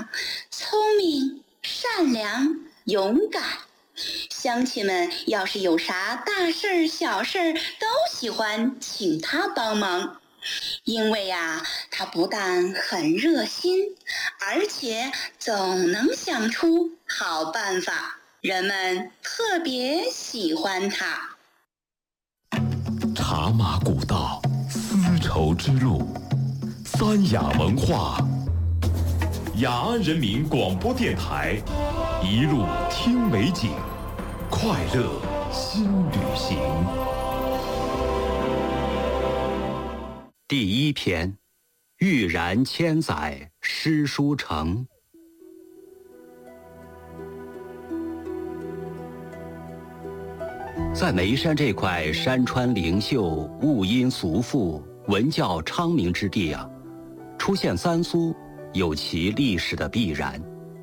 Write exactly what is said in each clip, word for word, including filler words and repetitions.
样，聪明、善良、勇敢。乡亲们要是有啥大事儿、小事儿，都喜欢请他帮忙。因为呀，他不但很热心，而且总能想出好办法，人们特别喜欢他。 茶马古道，丝绸之路，三雅文化，雅安人民广播电台，一路听美景，快乐新旅行。 第一篇，欲燃千载诗书成。在眉山这块山川灵秀、物音俗富、文教昌明之地啊，出现三苏有其历史的必然。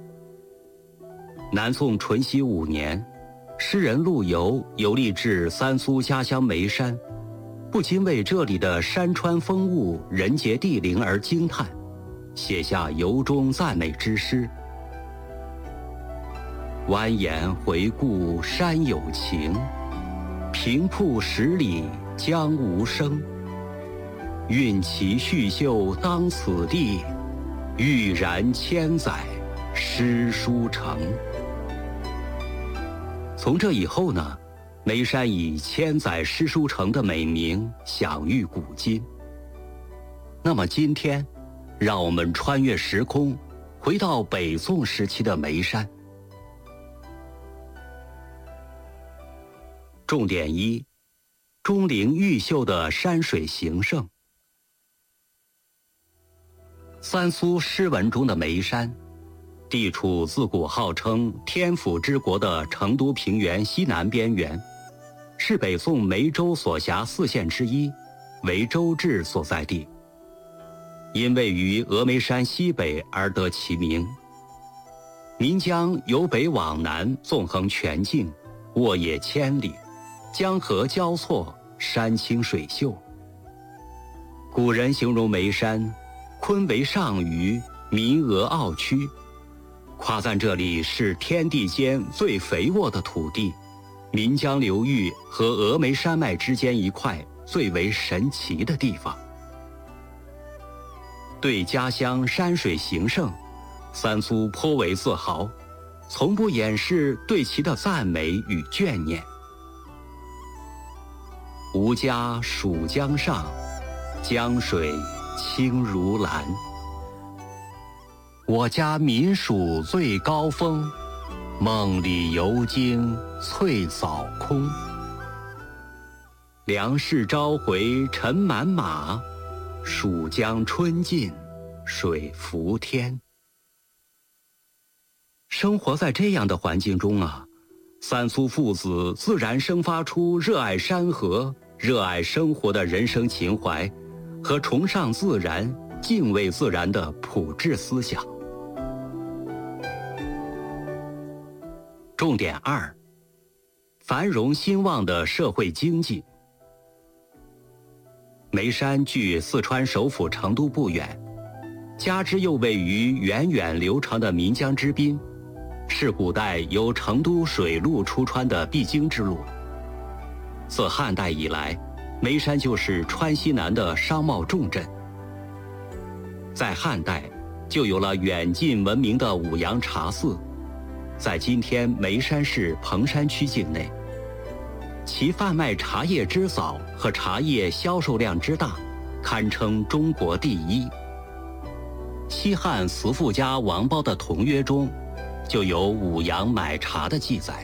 南宋淳熙五年，诗人陆游游历至三苏家乡眉山，不禁为这里的山川风物、人杰地灵而惊叹，写下由衷赞美之诗：蜿蜒回顾山有情，平铺十里江无声。运旗续绣当此地，欲燃千载诗书成。从这以后呢，眉山以千载诗书成的美名享誉古今。那么今天，让我们穿越时空，回到北宋时期的眉山。重点一：钟灵毓秀的山水形胜。三苏诗文中的眉山，地处自古号称天府之国的成都平原西南边缘，是北宋眉州所辖四县之一，为州治所在地。因位于峨眉山西北而得其名。岷江由北往南纵横全境，沃野千里，江河交错，山清水秀。古人形容眉山，鲲为上虞，弥峨傲曲，夸赞这里是天地间最肥沃的土地，岷江流域和峨眉山脉之间一块最为神奇的地方。对家乡山水形胜，三苏颇为自豪，从不掩饰对其的赞美与眷念。吾家属江上，江水清如蓝。我家民属最高峰，梦里游经翠扫空。粮食朝回尘满马，蜀江春尽水浮天。生活在这样的环境中啊，三苏父子自然生发出热爱山河、热爱生活的人生情怀和崇尚自然、敬畏自然的朴质思想。重点二：繁荣兴旺的社会经济。眉山距四川首府成都不远，加之又位于源远流长的岷江之滨，是古代由成都水路出川的必经之路。自汉代以来，眉山就是川西南的商贸重镇。在汉代，就有了远近闻名的五羊茶肆，在今天眉山市彭山区境内。其贩卖茶叶之早和茶叶销售量之大，堪称中国第一。西汉慈父家王褒的同约中，就有五羊买茶的记载。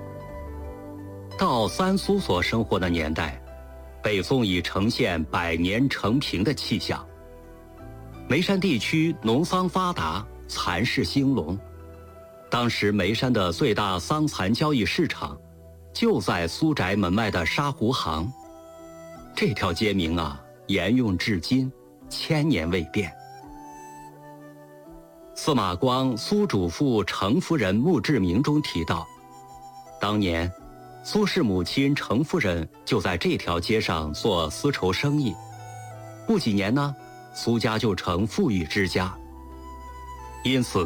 到三苏所生活的年代，北宋已呈现百年成平的气象。眉山地区农桑发达，蚕市兴隆。当时眉山的最大桑蚕交易市场，就在苏宅门外的沙湖行。这条街名啊，沿用至今，千年未变。司马光《苏主父程夫人墓志铭》中提到，当年苏轼母亲程夫人就在这条街上做丝绸生意，不几年呢，苏家就成富裕之家。因此